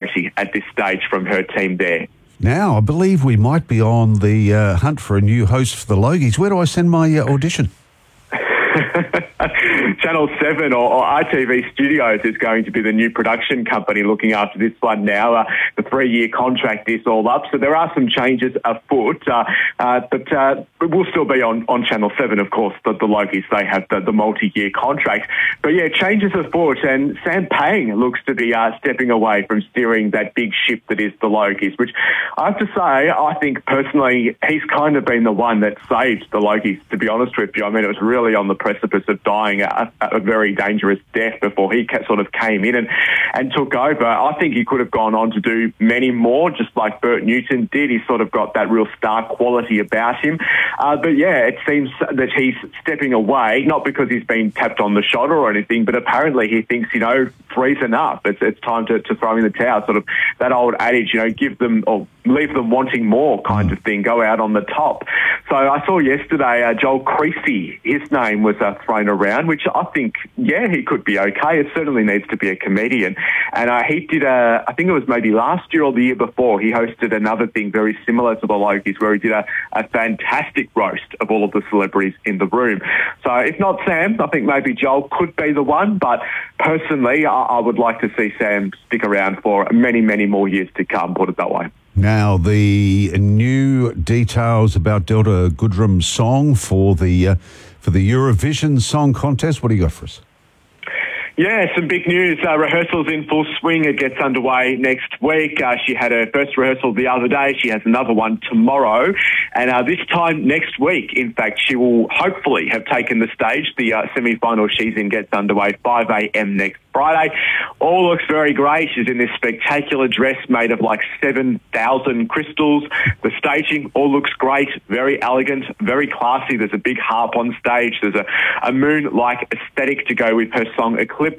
clarity at this stage from her team there. Now, I believe we might be on the hunt for a new host for the Logies. Where do I send my audition? Channel 7 or ITV Studios is going to be the new production company looking after this one now. The 3-year contract is all up, so there are some changes afoot, but we'll still be on Channel 7, of course. The Logies, they have the multi-year contract. But yeah, changes afoot, and Sam Pang looks to be stepping away from steering that big ship that is the Logies, which I have to say, I think personally, he's kind of been the one that saved the Logies, to be honest with you. I mean, it was really on the precipice of dying a very dangerous death before he sort of came in and took over. I think he could have gone on to do many more, just like Bert Newton did. He's sort of got that real star quality about him. But yeah, it seems that he's stepping away, not because he's been tapped on the shoulder or anything, but apparently he thinks, three's enough. It's time to throw in the towel. Sort of that old adage, give them or leave them wanting more kind of thing. Go out on the top. So I saw yesterday Joel Creasy, his name was thrown around, which I think, he could be okay. It certainly needs to be a comedian. And he did I think it was maybe last year or the year before, he hosted another thing very similar to the Logies, where he did a fantastic roast of all of the celebrities in the room. So if not Sam, I think maybe Joel could be the one. But personally, I would like to see Sam stick around for many, many more years to come, put it that way. Now, the new details about Delta Goodrum's song for the Eurovision Song Contest. What do you got for us? Yeah, some big news. Rehearsals in full swing. It gets underway next week. She had her first rehearsal the other day. She has another one tomorrow. And this time next week, in fact, she will hopefully have taken the stage. The semi-final she's in gets underway 5 a.m. next Friday. All looks very great. She's in this spectacular dress made of like 7,000 crystals. The staging all looks great, very elegant, very classy. There's a big harp on stage. There's a moon-like aesthetic to go with her song Eclipse.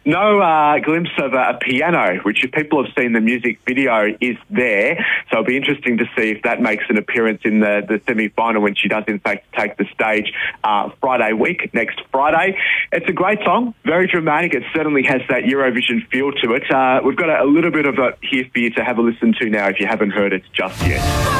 No glimpse of a piano, which if people have seen the music video is there. So it'll be interesting to see if that makes an appearance in the semi-final when she does in fact take the stage Friday week, next Friday. It's a great song, very dramatic. It certainly has that Eurovision feel to it. We've got a little bit of it here for you to have a listen to now if you haven't heard it just yet.